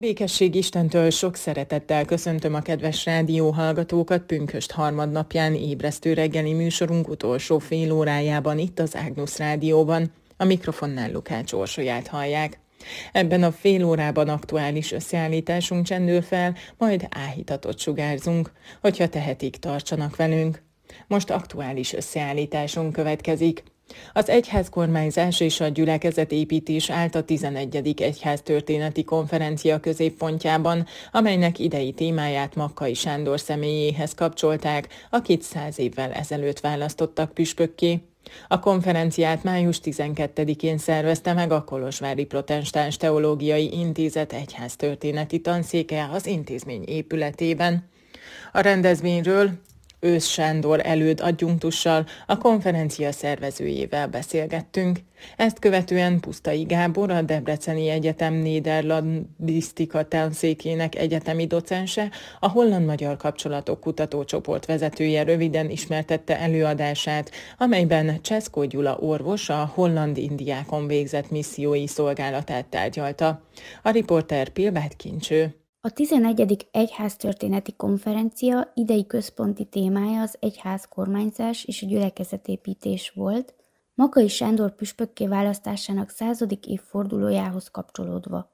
Békesség Istentől sok szeretettel köszöntöm a kedves rádióhallgatókat pünkösd harmadnapján ébresztő reggeli műsorunk utolsó fél órájában itt az Ágnusz Rádióban. A mikrofonnál Lukács Orsolyát hallják. Ebben a fél órában aktuális összeállításunk csendül fel, majd áhítatot sugárzunk. Hogyha tehetik, tartsanak velünk. Most aktuális összeállításunk következik. Az egyházkormányzás és a gyülekezetépítés állt a 11. egyháztörténeti konferencia középpontjában, amelynek idei témáját Makkai Sándor személyéhez kapcsolták, akit 100 évvel ezelőtt választottak püspökké. A konferenciát május 12-én szervezte meg a Kolozsvári Protestáns Teológiai Intézet egyháztörténeti tanszéke az intézmény épületében. A rendezvényről Ősz Sándor előd adjunktussal, a konferencia szervezőjével beszélgettünk. Ezt követően Pusztai Gábor, a Debreceni Egyetem Néderlandisztika tanszékének egyetemi docense, a holland-magyar kapcsolatok kutatócsoport vezetője röviden ismertette előadását, amelyben Cseszkó Gyula orvos a holland indiákon végzett missziói szolgálatát tárgyalta. A riporter Pilbát Kincső. A 11. egyháztörténeti konferencia idei központi témája az egyházkormányzás és a gyülekezetépítés volt, Makkai Sándor püspökké választásának 100. évfordulójához kapcsolódva.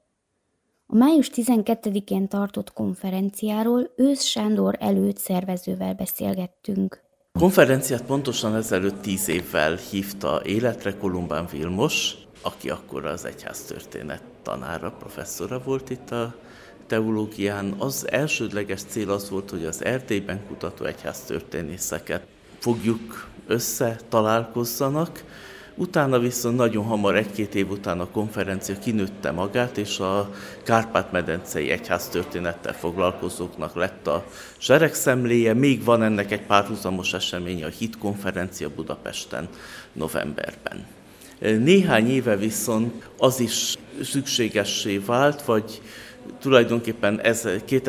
A május 12-én tartott konferenciáról Ősz Sándor előd szervezővel beszélgettünk. A konferenciát pontosan ezelőtt 10 évvel hívta életre Kolumbán Vilmos, aki akkor az egyháztörténet tanára, professzora volt itt a teológián. Az elsődleges cél az volt, hogy az Erdélyben kutató egyháztörténészeket fogjuk össze, találkozzanak. Utána viszont nagyon hamar, 1-2 év után a konferencia kinőtte magát, és a Kárpát-medencei egyháztörténettel foglalkozóknak lett a seregszemléje. Még van ennek egy párhuzamos eseménye, a HIT konferencia Budapesten novemberben. Néhány éve viszont az is szükségessé vált, vagy tulajdonképpen ez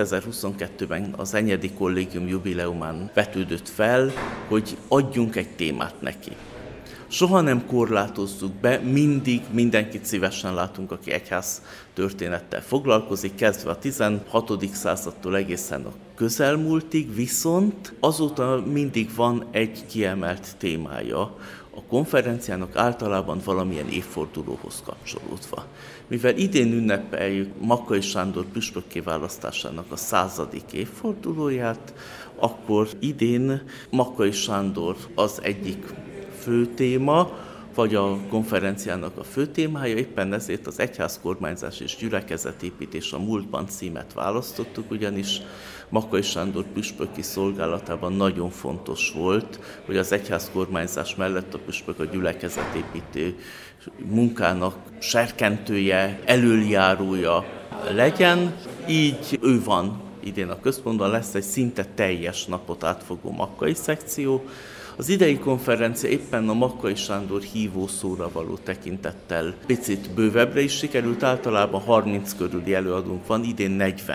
2022-ben az Enyedi Kollégium jubileumán vetődött fel, hogy adjunk egy témát neki. Soha nem korlátozzuk be, mindig mindenkit szívesen látunk, aki egyház történettel foglalkozik, kezdve a 16. századtól egészen a közelmúltig, viszont azóta mindig van egy kiemelt témája, a konferenciának általában valamilyen évfordulóhoz kapcsolódva. Mivel idén ünnepeljük Makkai Sándor püspökké választásának a 100. évfordulóját, akkor idén Makkai Sándor az egyik fő téma, vagy a konferenciának a fő témája, éppen ezért az egyházkormányzás és gyülekezetépítés a múltban címet választottuk, ugyanis Makkai Sándor püspöki szolgálatában nagyon fontos volt, hogy az egyházkormányzás mellett a püspök a gyülekezetépítő munkának serkentője, elöljárója legyen. Így ő van idén a központban, lesz egy szinte teljes napot átfogó makkai szekció. Az idei konferencia éppen a Makkai Sándor hívószóra való tekintettel picit bővebbre is sikerült, általában 30 körüli előadónk van, idén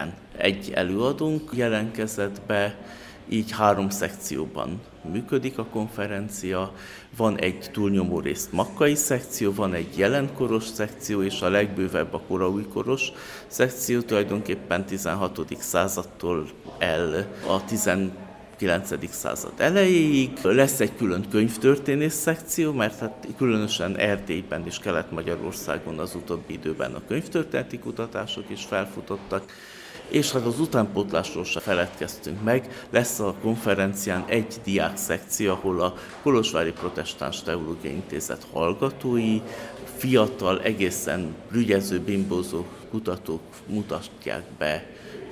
41 előadónk jelentkezett be, így 3 szekcióban működik a konferencia. Van egy túlnyomó részt makkai szekció, van egy jelenkoros szekció, és a legbővebb a koraújkoros szekció, tulajdonképpen 16. századtól el a 19. század elejéig. Lesz egy külön könyvtörténész szekció, mert hát különösen Erdélyben és Kelet-Magyarországon az utóbbi időben a könyvtörténeti kutatások is felfutottak, és hát az utánpótlásról se feledkeztünk meg, lesz a konferencián egy diák szekció, ahol a Kolozsvári Protestáns Teológiai Intézet hallgatói, fiatal, egészen rügyező, bimbózó kutatók mutatják be